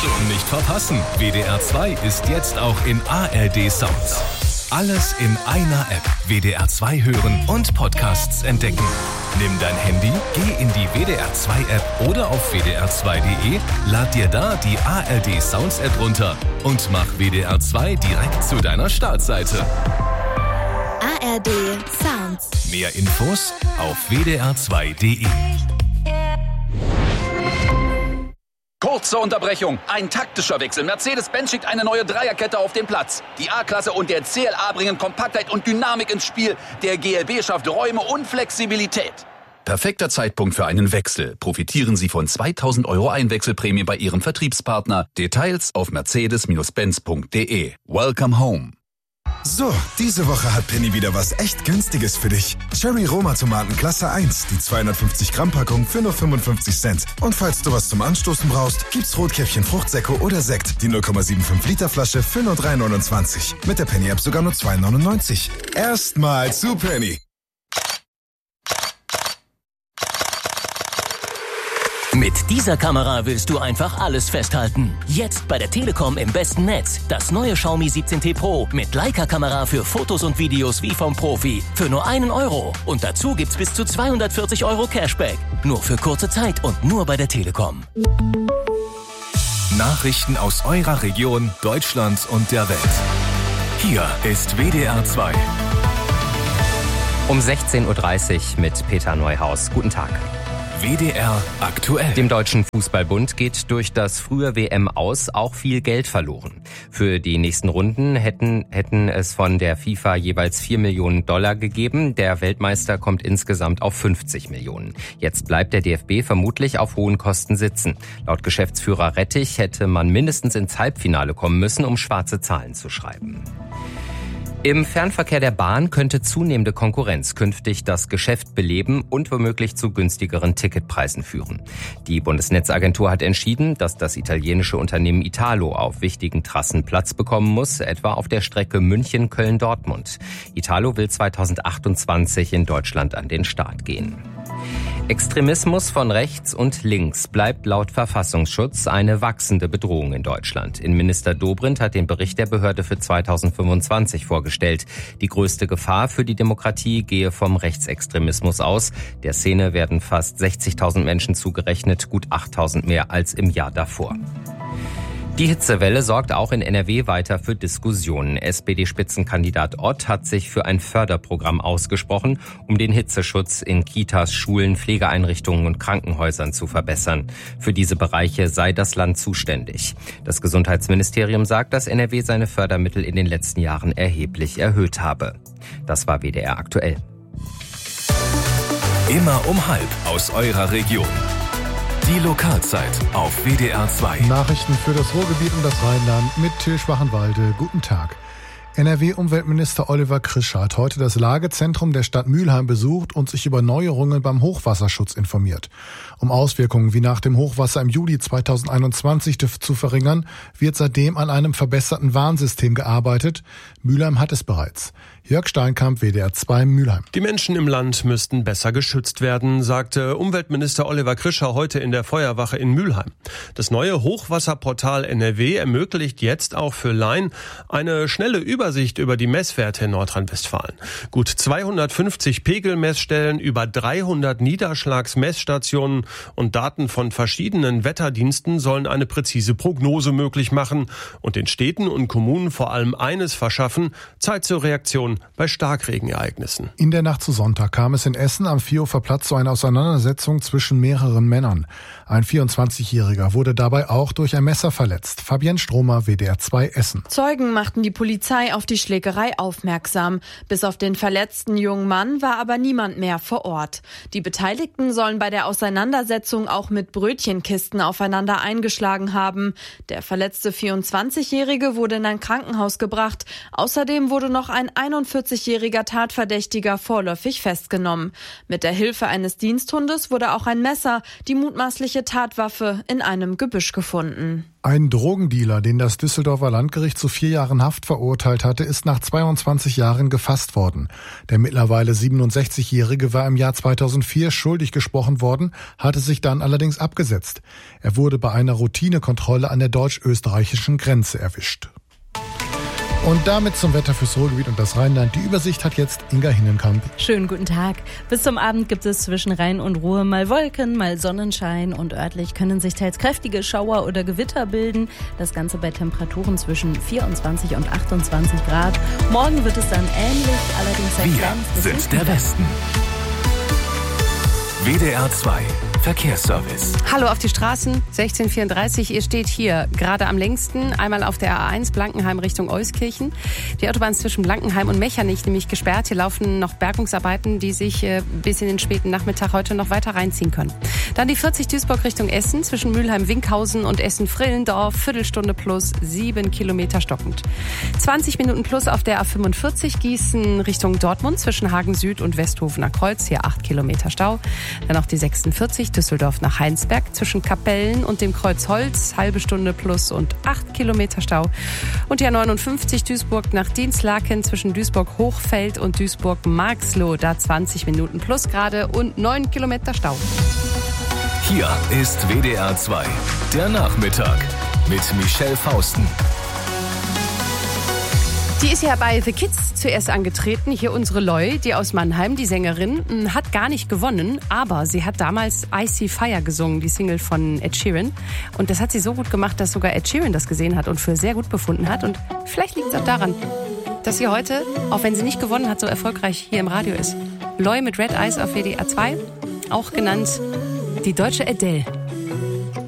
Achtung, nicht verpassen. WDR 2 ist jetzt auch in ARD Sounds. Alles in einer App. WDR 2 hören und Podcasts entdecken. Nimm dein Handy, geh in die WDR 2 App oder auf wdr2.de, lad dir da die ARD Sounds App runter und mach WDR 2 direkt zu deiner Startseite. ARD Sounds. Mehr Infos auf wdr2.de. Kurze Unterbrechung, ein taktischer Wechsel. Mercedes-Benz schickt eine neue Dreierkette auf den Platz. Die A-Klasse und der CLA bringen Kompaktheit und Dynamik ins Spiel. Der GLB schafft Räume und Flexibilität. Perfekter Zeitpunkt für einen Wechsel. Profitieren Sie von 2.000 € Einwechselprämie bei Ihrem Vertriebspartner. Details auf mercedes-benz.de. Welcome home. So, diese Woche hat Penny wieder was echt Günstiges für dich. Cherry Roma Tomaten Klasse 1, die 250 Gramm Packung für nur 55 Cent. Und falls du was zum Anstoßen brauchst, gibt's Rotkäppchen Fruchtsäcko oder Sekt, die 0,75 Liter Flasche für nur 3,29. Mit der Penny App sogar nur 2,99. Erstmal zu Penny. Mit dieser Kamera willst du einfach alles festhalten. Jetzt bei der Telekom im besten Netz. Das neue Xiaomi 17T Pro mit Leica-Kamera für Fotos und Videos wie vom Profi. Für nur 1 €. Und dazu gibt's bis zu 240 € Cashback. Nur für kurze Zeit und nur bei der Telekom. Nachrichten aus eurer Region, Deutschland und der Welt. Hier ist WDR 2. Um 16:30 Uhr mit Peter Neuhaus. Guten Tag. WDR aktuell. Dem Deutschen Fußballbund geht durch das frühe WM-Aus auch viel Geld verloren. Für die nächsten Runden hätten es von der FIFA jeweils $4 Millionen gegeben. Der Weltmeister kommt insgesamt auf 50 Millionen. Jetzt bleibt der DFB vermutlich auf hohen Kosten sitzen. Laut Geschäftsführer Rettich hätte man mindestens ins Halbfinale kommen müssen, um schwarze Zahlen zu schreiben. Im Fernverkehr der Bahn könnte zunehmende Konkurrenz künftig das Geschäft beleben und womöglich zu günstigeren Ticketpreisen führen. Die Bundesnetzagentur hat entschieden, dass das italienische Unternehmen Italo auf wichtigen Trassen Platz bekommen muss, etwa auf der Strecke München-Köln-Dortmund. Italo will 2028 in Deutschland an den Start gehen. Extremismus von rechts und links bleibt laut Verfassungsschutz eine wachsende Bedrohung in Deutschland. Innenminister Dobrindt hat den Bericht der Behörde für 2025 vorgestellt. Die größte Gefahr für die Demokratie gehe vom Rechtsextremismus aus. Der Szene werden fast 60.000 Menschen zugerechnet, gut 8.000 mehr als im Jahr davor. Die Hitzewelle sorgt auch in NRW weiter für Diskussionen. SPD-Spitzenkandidat Ott hat sich für ein Förderprogramm ausgesprochen, um den Hitzeschutz in Kitas, Schulen, Pflegeeinrichtungen und Krankenhäusern zu verbessern. Für diese Bereiche sei das Land zuständig. Das Gesundheitsministerium sagt, dass NRW seine Fördermittel in den letzten Jahren erheblich erhöht habe. Das war WDR aktuell. Immer um 12:30 aus eurer Region. Die Lokalzeit auf WDR 2. Nachrichten für das Ruhrgebiet und das Rheinland mit Till Schwachenwalde. Guten Tag. NRW-Umweltminister Oliver Krischer hat heute das Lagezentrum der Stadt Mülheim besucht und sich über Neuerungen beim Hochwasserschutz informiert. Um Auswirkungen wie nach dem Hochwasser im Juli 2021 zu verringern, wird seitdem an einem verbesserten Warnsystem gearbeitet. Mülheim hat es bereits. Jörg Steinkamp, WDR 2 Mülheim. Die Menschen im Land müssten besser geschützt werden, sagte Umweltminister Oliver Krischer heute in der Feuerwache in Mülheim. Das neue Hochwasserportal NRW ermöglicht jetzt auch für Laien eine schnelle Übersicht über die Messwerte in Nordrhein-Westfalen. Gut 250 Pegelmessstellen, über 300 Niederschlagsmessstationen und Daten von verschiedenen Wetterdiensten sollen eine präzise Prognose möglich machen und den Städten und Kommunen vor allem eines verschaffen: Zeit zur Reaktion bei Starkregenereignissen. In der Nacht zu Sonntag kam es in Essen am Viehhofer Platz zu einer Auseinandersetzung zwischen mehreren Männern. Ein 24-Jähriger wurde dabei auch durch ein Messer verletzt. Fabienne Stromer, WDR 2 Essen. Zeugen machten die Polizei auf die Schlägerei aufmerksam. Bis auf den verletzten jungen Mann war aber niemand mehr vor Ort. Die Beteiligten sollen bei der Auseinandersetzung auch mit Brötchenkisten aufeinander eingeschlagen haben. Der verletzte 24-Jährige wurde in ein Krankenhaus gebracht. Außerdem wurde noch ein 41-jähriger Tatverdächtiger vorläufig festgenommen. Mit der Hilfe eines Diensthundes wurde auch ein Messer, die mutmaßliche tödliche Tatwaffe in einem Gebüsch gefunden. Ein Drogendealer, den das Düsseldorfer Landgericht zu 4 Jahren Haft verurteilt hatte, ist nach 22 Jahren gefasst worden. Der mittlerweile 67-Jährige war im Jahr 2004 schuldig gesprochen worden, hatte sich dann allerdings abgesetzt. Er wurde bei einer Routinekontrolle an der deutsch-österreichischen Grenze erwischt. Und damit zum Wetter fürs Ruhrgebiet und das Rheinland. Die Übersicht hat jetzt Inga Hinnenkamp. Schönen guten Tag. Bis zum Abend gibt es zwischen Rhein und Ruhr mal Wolken, mal Sonnenschein und örtlich können sich teils kräftige Schauer oder Gewitter bilden. Das Ganze bei Temperaturen zwischen 24 und 28 Grad. Morgen wird es dann ähnlich, allerdings ein kleines bisschen. Wir sind der Westen. WDR 2 Verkehrsservice. Hallo auf die Straßen, 16:34. Ihr steht hier gerade am längsten. Einmal auf der A1 Blankenheim Richtung Euskirchen. Die Autobahn zwischen Blankenheim und Mechernich nämlich gesperrt. Hier laufen noch Bergungsarbeiten, die sich bis in den späten Nachmittag heute noch weiter reinziehen können. Dann die 40 Duisburg Richtung Essen zwischen Mülheim-Winkhausen und Essen-Frillendorf. Viertelstunde plus 7 Kilometer stockend. 20 Minuten plus auf der A45 Gießen Richtung Dortmund zwischen Hagen Süd und Westhofener Kreuz. Hier 8 Kilometer Stau. Dann auch die 46 Düsseldorf nach Heinsberg zwischen Kapellen und dem Kreuz Holz, halbe Stunde plus und 8 Kilometer Stau. Und die A59 Duisburg nach Dienstlaken zwischen Duisburg-Hochfeld und Duisburg-Marxloh, da 20 Minuten plus gerade und 9 Kilometer Stau. Hier ist WDR 2, der Nachmittag mit Michelle Fausten. Die ist ja bei The Kids zuerst angetreten. Hier unsere Loi, die aus Mannheim, die Sängerin, hat gar nicht gewonnen, aber sie hat damals Icy Fire gesungen, die Single von Ed Sheeran. Und das hat sie so gut gemacht, dass sogar Ed Sheeran das gesehen hat und für sehr gut befunden hat. Und vielleicht liegt es auch daran, dass sie heute, auch wenn sie nicht gewonnen hat, so erfolgreich hier im Radio ist. Loi mit Red Eyes auf WDR 2, auch genannt die deutsche Adele.